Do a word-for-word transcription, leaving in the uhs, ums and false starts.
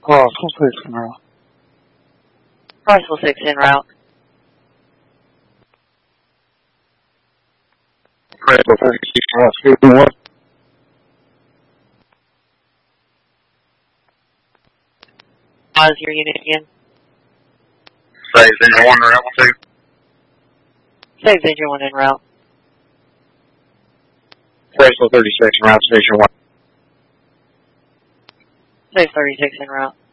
Parcel six en route. Parcel six en route. Parcel thirty-six en route, station one. Pause your unit again. Save engine one, route two. Save engine one en route. Parcel thirty-six en route, station one. Save thirty-six en route.